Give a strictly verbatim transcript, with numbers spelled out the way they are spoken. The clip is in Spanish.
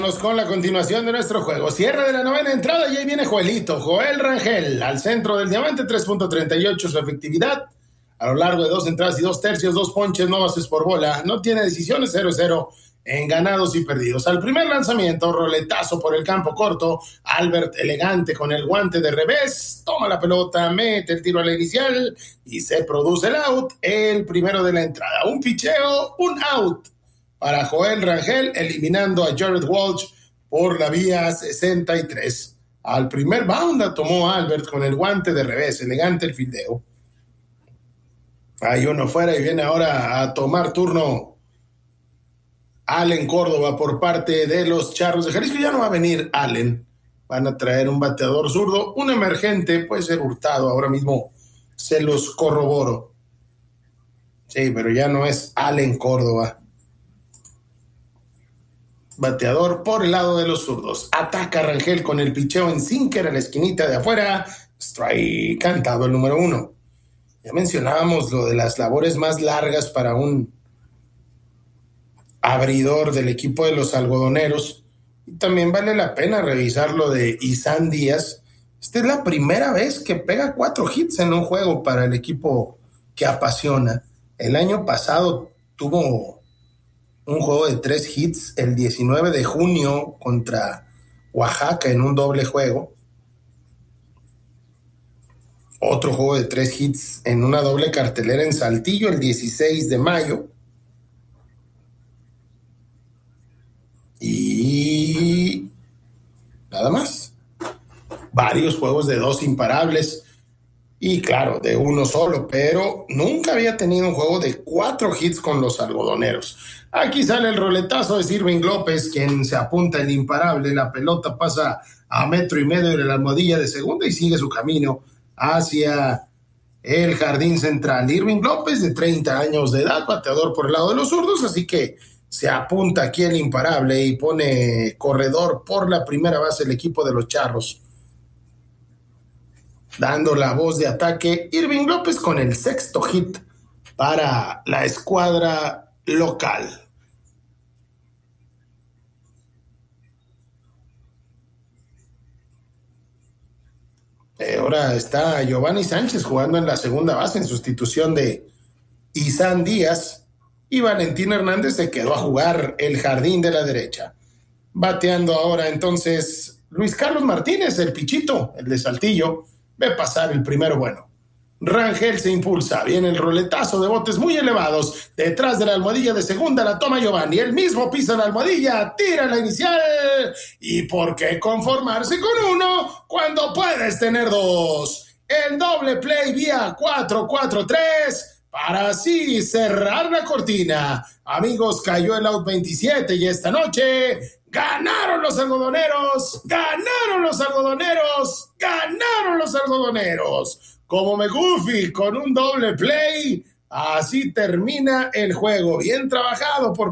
vámonos con la continuación de nuestro juego. Cierre de la novena entrada y ahí viene Joelito, Joel Rangel, al centro del diamante, tres punto treinta y ocho su efectividad. A lo largo de dos entradas y dos tercios, dos ponches, no bases por bola. No tiene decisiones, cero cero en ganados y perdidos. Al primer lanzamiento, roletazo por el campo corto. Albert elegante con el guante de revés. Toma la pelota, mete el tiro a la inicial y se produce el out. El primero de la entrada. Un picheo, un out para Joel Rangel, eliminando a Jared Walsh por la vía sesenta y tres. Al primer bound tomó Albert con el guante de revés. Elegante el fildeo. Hay uno fuera y viene ahora a tomar turno Allen Córdoba por parte de los Charros de Jalisco. Ya no va a venir Allen. Van a traer un bateador zurdo. Un emergente, puede ser Hurtado. Ahora mismo se los corroboro. Sí, pero ya no es Allen Córdoba. Bateador por el lado de los zurdos. Ataca Rangel con el picheo en sinker a la esquinita de afuera. Strike cantado el número uno. Ya mencionábamos lo de las labores más largas para un abridor del equipo de los algodoneros. Y también vale la pena revisar lo de Isan Díaz. Esta es la primera vez que pega cuatro hits en un juego para el equipo que apasiona. El año pasado tuvo un juego de tres hits el diecinueve de junio contra Oaxaca en un doble juego. Otro juego de tres hits en una doble cartelera en Saltillo el dieciséis de mayo. Y nada más. Varios juegos de dos imparables. Y claro, de uno solo, pero nunca había tenido un juego de cuatro hits con los algodoneros. Aquí sale el roletazo de Irving López, quien se apunta el imparable. La pelota pasa a metro y medio de la almohadilla de segunda y sigue su camino hacia el jardín central. Irving López, de treinta años de edad, bateador por el lado de los zurdos, así que se apunta aquí el imparable y pone corredor por la primera base el equipo de los Charros. Dando la voz de ataque, Irving López con el sexto hit para la escuadra local. Eh, ahora está Giovanni Sánchez jugando en la segunda base en sustitución de Isan Díaz, y Valentín Hernández se quedó a jugar el jardín de la derecha. Bateando ahora entonces Luis Carlos Martínez, el pichito, el de Saltillo, ve pasar el primero bueno. Rangel se impulsa, viene el roletazo de botes muy elevados, detrás de la almohadilla de segunda la toma Giovanni, él mismo pisa la almohadilla, tira la inicial, y ¿por qué conformarse con uno cuando puedes tener dos? El doble play vía cuatro cuatro tres para así cerrar la cortina. Amigos, cayó el out veintisiete y esta noche ganaron los algodoneros, ganaron los algodoneros, ganaron los algodoneros. Como McGuffey con un doble play, así termina el juego. Bien trabajado por